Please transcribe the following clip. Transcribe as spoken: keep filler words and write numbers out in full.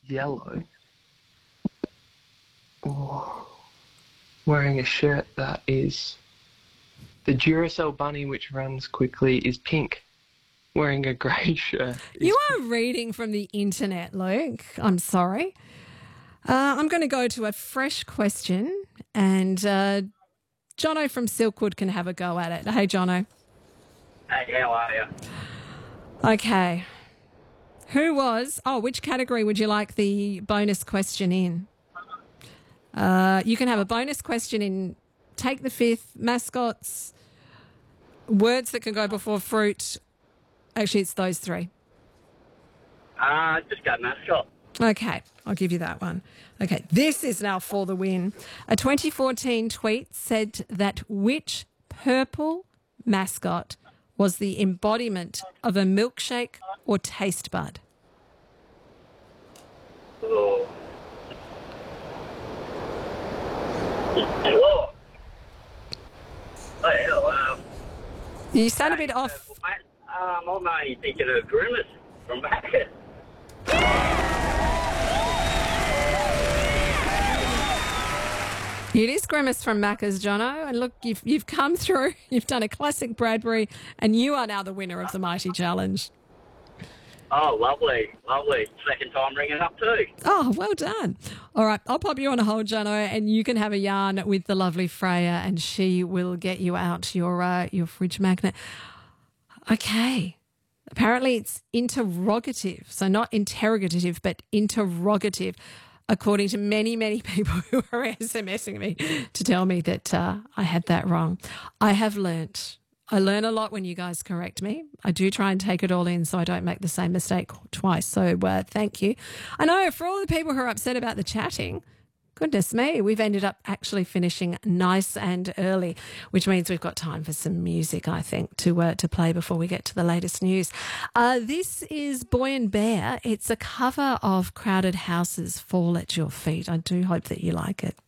yellow. Or wearing a shirt that is... The Duracell bunny, which runs quickly, is pink. Wearing a grey shirt. You are reading from the internet, Luke. I'm sorry. Uh, I'm going to go to a fresh question, and uh, Jono from Silkwood can have a go at it. Hey, Jono. Hey, how are you? Okay. Who was... Oh, which category would you like the bonus question in? Uh, you can have a bonus question in Take the Fifth, mascots, words that can go before fruit. Actually, it's those three. Uh, just go mascot. Okay, I'll give you that one. Okay, this is now for the win. A twenty fourteen tweet said that which purple mascot was the embodiment of a milkshake or taste bud? Oh. Whoa. Oh, hell, um, You sound a bit off. um, I'm only thinking of Grimace from back. It is Grimace from Macca's, Jono. And look, you've, you've come through, you've done a classic Bradbury, and you are now the winner of the Mighty Challenge. Oh, lovely, lovely. Second time ringing up too. Oh, well done. All right, I'll pop you on a hold, Jono, and you can have a yarn with the lovely Freya, and she will get you out your uh, your fridge magnet. Okay. Apparently it's interrogative, so not interrogative, but interrogative, according to many, many people who are SMSing me to tell me that uh, I had that wrong. I have learnt. I learn a lot when you guys correct me. I do try and take it all in so I don't make the same mistake twice. So uh, thank you. I know for all the people who are upset about the chatting, goodness me, we've ended up actually finishing nice and early, which means we've got time for some music, I think, to uh, to play before we get to the latest news. Uh, this is Boy and Bear. It's a cover of Crowded House's Fall at Your Feet. I do hope that you like it.